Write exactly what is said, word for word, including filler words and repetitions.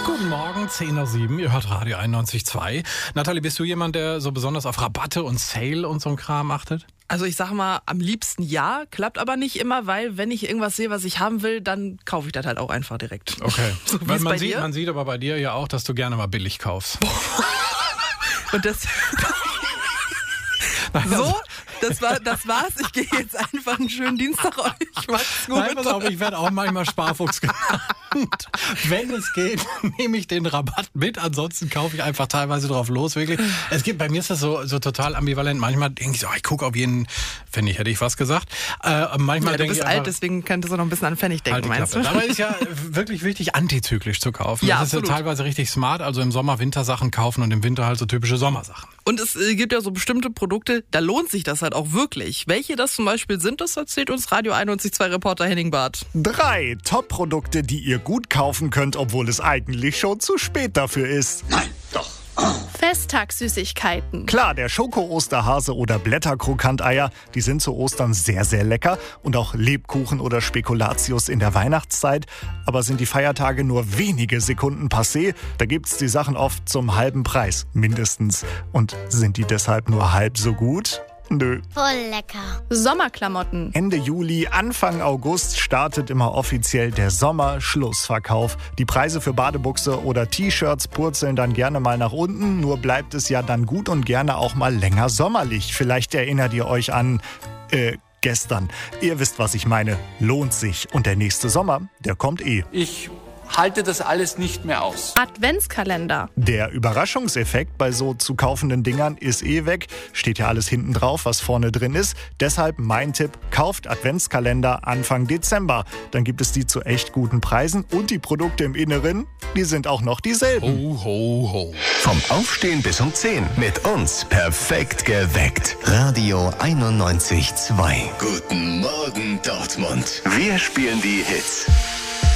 Guten Morgen, zehn Uhr sieben, ihr hört Radio einundneunzig Komma zwei. Nathalie, bist du jemand, der so besonders auf Rabatte und Sale und so ein Kram achtet? Also ich sag mal, am liebsten ja, klappt aber nicht immer, weil wenn ich irgendwas sehe, was ich haben will, dann kaufe ich das halt auch einfach direkt. Okay. So, wie Weil ist man, bei sieht, dir? man sieht aber bei dir ja auch, dass du gerne mal billig kaufst. Und das... So, das, war, das war's. Ich gehe jetzt einfach einen schönen Dienstag euch. Macht's gut. Nein, pass auf, ich werde auch manchmal Sparfuchs genannt. Wenn es geht, nehme ich den Rabatt mit. Ansonsten kaufe ich einfach teilweise drauf los, wirklich. Es gibt, bei mir ist das so, so total ambivalent. Manchmal denke ich so, ich gucke auf jeden Pfennig, hätte ich was gesagt. Äh, manchmal Ja, du denke bist ich alt, einfach, deswegen könntest du noch ein bisschen an Pfennig denken, halt die meinst Klappe. du? Aber es ist ja wirklich wichtig, antizyklisch zu kaufen. Ja, das ist ja absolut. teilweise richtig smart. Also im Sommer Wintersachen kaufen und im Winter halt so typische Sommersachen. Und es äh, gibt ja so bestimmte Produkte, da lohnt sich das halt auch wirklich. Welche das zum Beispiel sind, das erzählt uns Radio einundneunzig Komma zwei Reporter Henning Barth. Drei Top-Produkte, die ihr gut kaufen könnt, obwohl es eigentlich schon zu spät dafür ist. Nein, doch. Festtagssüßigkeiten. Klar, der Schoko-Osterhase oder Blätterkrokanteier, die sind zu Ostern sehr, sehr lecker. Und auch Lebkuchen oder Spekulatius in der Weihnachtszeit. Aber sind die Feiertage nur wenige Sekunden passé, da gibt's die Sachen oft zum halben Preis, mindestens. Und sind die deshalb nur halb so gut? Nö. Voll lecker. Sommerklamotten. Ende Juli, Anfang August startet immer offiziell der Sommerschlussverkauf. Die Preise für Badebuchse oder T-Shirts purzeln dann gerne mal nach unten, nur bleibt es ja dann gut und gerne auch mal länger sommerlich. Vielleicht erinnert ihr euch an, äh, gestern. Ihr wisst, was ich meine. Lohnt sich. Und der nächste Sommer, der kommt eh. Ich halte das alles nicht mehr aus. Adventskalender. Der Überraschungseffekt bei so zu kaufenden Dingern ist eh weg. Steht ja alles hinten drauf, was vorne drin ist. Deshalb mein Tipp, kauft Adventskalender Anfang Dezember. Dann gibt es die zu echt guten Preisen und die Produkte im Inneren, die sind auch noch dieselben. Ho, ho, ho. Vom Aufstehen bis um zehn mit uns perfekt geweckt. Radio einundneunzig Komma zwei. Guten Morgen, Dortmund. Wir spielen die Hits.